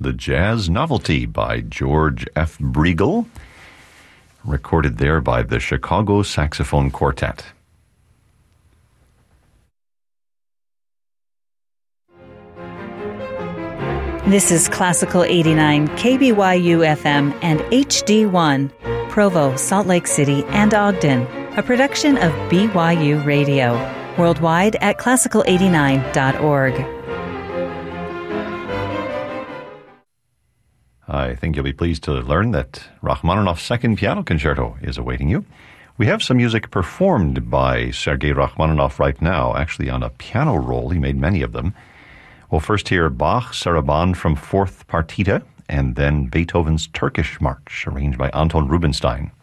The Jazz Novelty by George F. Briegel, recorded there by the Chicago Saxophone Quartet. This is Classical 89, KBYU FM and HD1, Provo, Salt Lake City, and Ogden, a production of BYU Radio, worldwide at classical89.org. I think you'll be pleased to learn that Rachmaninoff's Second Piano Concerto is awaiting you. We have some music performed by Sergei Rachmaninoff right now, actually on a piano roll. He made many of them. We'll first hear Bach's Sarabande from Fourth Partita, and then Beethoven's Turkish March, arranged by Anton Rubinstein.